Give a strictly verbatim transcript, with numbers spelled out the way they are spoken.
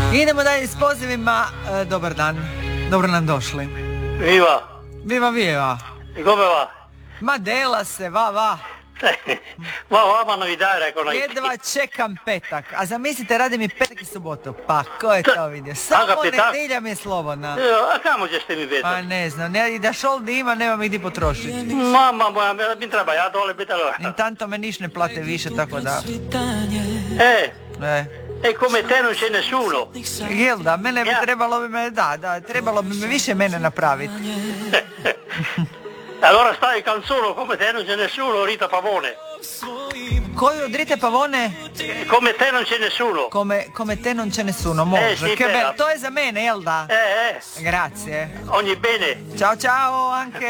Idemo dalje s pozivima. E, dobar dan. Dobro nam došli. Viva. Viva, viva. E come va? Ma dela se, va, va. Va, vama novità, rekao na Jedva čekam petak. A zamislite, radi mi petak i subotu. Pa, ko je to vidio? Samo Aga, petak? nedjelja mi je slobodna. A kamo ćeš ti mi Pa petak? ne znam, ne, i da šoldi ima, nema mi gdje potrošiti. Mamma moja, mi treba, ja dole biti allora. Intanto me niš ne plate više, tako da... E, E. e come te non c'è nessuno. Jel da, mene bi Ja. trebalo bi me, da, da, trebalo bi me više mene napraviti. Allora stai canzone, come te non c'è nessuno, Rita Pavone. Koju od Rite Pavone? E, Come te non c'è nessuno. Come, come te non ce nessuno, može. Eh, sì, Che bella. bello. To je za mene, jel da? Eh, eh, Grazie. ogni bene. Ciao ciao anche.